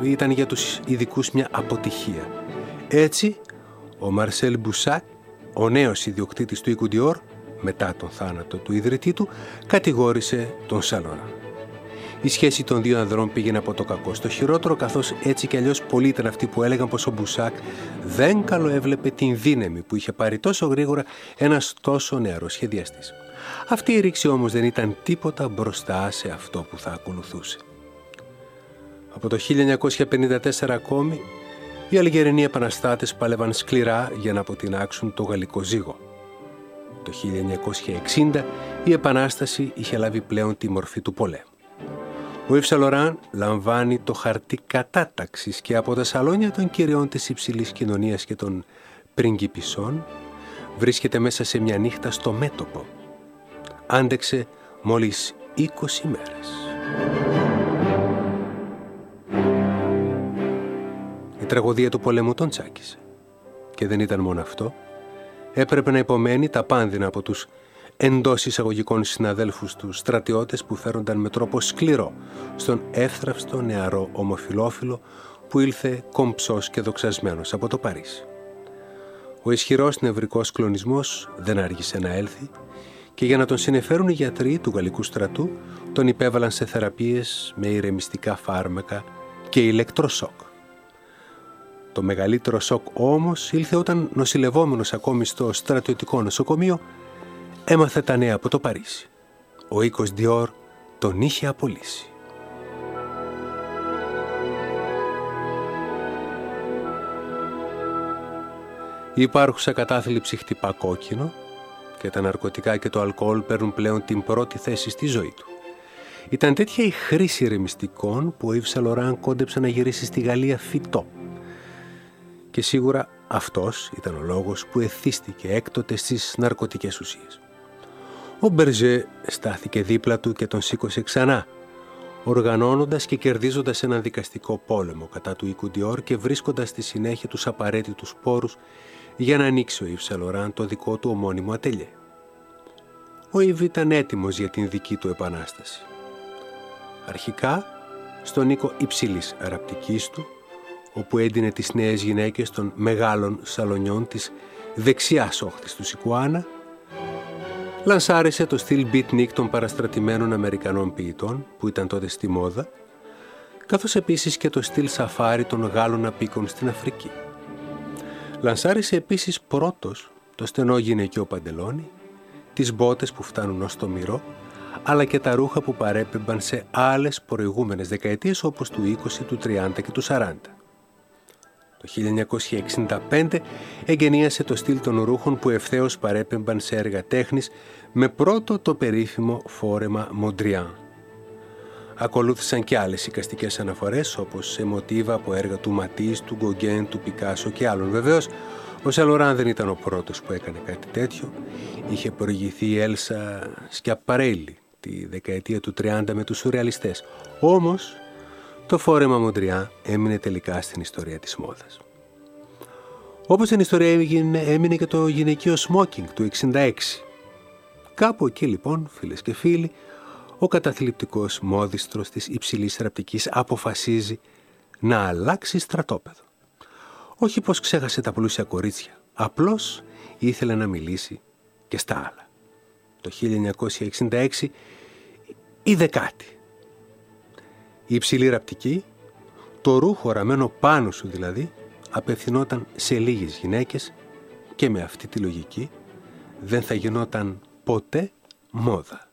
ήταν για τους ειδικούς μια αποτυχία. Έτσι, ο Μαρσέλ Μπουσάκ, ο νέος ιδιοκτήτης του οίκου Dior, μετά τον θάνατο του ιδρυτή του, κατηγόρησε τον Saint Laurent. Η σχέση των δύο ανδρών πήγαινε από το κακό στο χειρότερο, καθώς έτσι κι αλλιώς πολλοί ήταν αυτοί που έλεγαν πως ο Μπουσάκ δεν καλοέβλεπε την δύναμη που είχε πάρει τόσο γρήγορα ένας τόσο νεαρός σχεδιαστής. Αυτή η ρήξη όμως δεν ήταν τίποτα μπροστά σε αυτό που θα ακολουθούσε. Από το 1954 ακόμη, οι Αλγερινοί επαναστάτες πάλευαν σκληρά για να αποτινάξουν το γαλλικό ζύγο. Το 1960 η Επανάσταση είχε λάβει πλέον τη μορφή του πολέμου. Ο Yves Saint Laurent λαμβάνει το χαρτί κατάταξης και από τα σαλόνια των κυριών της υψηλής κοινωνίας και των πριγκιπισσών βρίσκεται μέσα σε μια νύχτα στο μέτωπο. Άντεξε μόλις 20 μέρες. Η τραγωδία του πολέμου τον τσάκισε. Και δεν ήταν μόνο αυτό. Έπρεπε να υπομένει τα πάνδυνα από τους εντός εισαγωγικών συναδέλφους του στρατιώτες που φέρονταν με τρόπο σκληρό στον εύθραυστο νεαρό ομοφυλόφιλο που ήλθε κομψός και δοξασμένος από το Παρίσι. Ο ισχυρός νευρικός κλονισμός δεν άργησε να έλθει και για να τον συνεφέρουν οι γιατροί του γαλλικού στρατού τον υπέβαλαν σε θεραπείες με ηρεμιστικά φάρμακα και ηλεκτροσόκ. Το μεγαλύτερο σοκ όμως ήλθε όταν, νοσηλευόμενος ακόμη στο στρατιωτικό νοσοκομείο, έμαθε τα νέα από το Παρίσι. Ο οίκος Dior τον είχε απολύσει. Η υπάρχουσα κατάθλιψη χτυπά κόκκινο και τα ναρκωτικά και το αλκοόλ παίρνουν πλέον την πρώτη θέση στη ζωή του. Ήταν τέτοια η χρήση ηρεμιστικών που ο Yves Saint Laurent κόντεψε να γυρίσει στη Γαλλία φυτό. Και σίγουρα αυτός ήταν ο λόγος που εθίστηκε έκτοτε στις ναρκωτικές ουσίες. Ο Μπερζέ στάθηκε δίπλα του και τον σήκωσε ξανά, οργανώνοντας και κερδίζοντας έναν δικαστικό πόλεμο κατά του οίκου Dior και βρίσκοντας στη συνέχεια τους απαραίτητους πόρους για να ανοίξει ο Yves Saint Laurent το δικό του ομώνυμο ατελιέ. Ο Yves ήταν έτοιμος για την δική του επανάσταση. Αρχικά στον οίκο υψηλής ραπτικής του, όπου έντυνε τις νέες γυναίκες των μεγάλων σαλονιών της δεξιάς όχθης του Σικουάνα, λανσάρισε το στυλ beatnik των παραστρατημένων Αμερικανών ποιητών, που ήταν τότε στη μόδα, καθώς επίσης και το στυλ σαφάρι των Γάλλων απίκων στην Αφρική. Λανσάρισε επίσης πρώτος το στενό γυναικείο παντελόνι, τις μπότες που φτάνουν ως το μυρό, αλλά και τα ρούχα που παρέπεμπαν σε άλλες προηγούμενες δεκαετίες όπως του 20, του 30 και του 40. Το 1965 εγκαινίασε το στυλ των ρούχων που ευθέως παρέπεμπαν σε έργα τέχνης με πρώτο το περίφημο φόρεμα Mondrian. Ακολούθησαν και άλλες εικαστικές αναφορές όπως σε μοτίβα από έργα του Ματίς, του Γκογκέν, του Πικάσο και άλλων. Βεβαίως, ο Saint Laurent δεν ήταν ο πρώτος που έκανε κάτι τέτοιο. Είχε προηγηθεί η Έλσα Σκιαπαρέλη τη δεκαετία του 30 με τους σουρεαλιστές. Όμως, το φόρεμα Mondrian έμεινε τελικά στην ιστορία της μόδας. Όπως στην ιστορία έμεινε και το γυναικείο smoking του 1966. Κάπου εκεί λοιπόν, φίλες και φίλοι, ο καταθλιπτικός μόδιστρος της υψηλής ραπτικής αποφασίζει να αλλάξει στρατόπεδο. Όχι πως ξέχασε τα πλούσια κορίτσια, απλώς ήθελε να μιλήσει και στα άλλα. Το 1966 είδε κάτι. Η υψηλή ραπτική, το ρούχο ραμμένο πάνω σου δηλαδή, απευθυνόταν σε λίγες γυναίκες και με αυτή τη λογική δεν θα γινόταν ποτέ μόδα.